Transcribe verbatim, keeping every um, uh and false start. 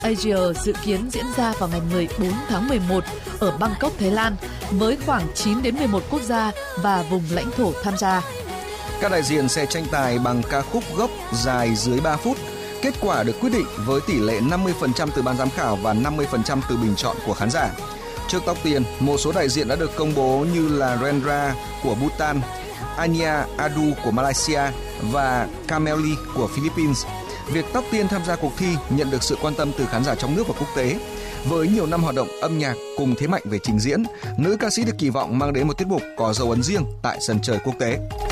Asia dự kiến diễn ra vào ngày mười bốn tháng mười một ở Bangkok, Thái Lan, với khoảng chín đến mười một quốc gia và vùng lãnh thổ tham gia. Các đại diện sẽ tranh tài bằng ca khúc gốc dài dưới ba phút. Kết quả được quyết định với tỷ lệ năm mươi phần trăm từ ban giám khảo và năm mươi phần trăm từ bình chọn của khán giả. Trước Tóc Tiên, một số đại diện đã được công bố như là Rendra của Bhutan, Anya Adu của Malaysia và Kameli của Philippines. Việc Tóc Tiên tham gia cuộc thi nhận được sự quan tâm từ khán giả trong nước và quốc tế. Với nhiều năm hoạt động âm nhạc cùng thế mạnh về trình diễn, nữ ca sĩ được kỳ vọng mang đến một tiết mục có dấu ấn riêng tại sân chơi quốc tế.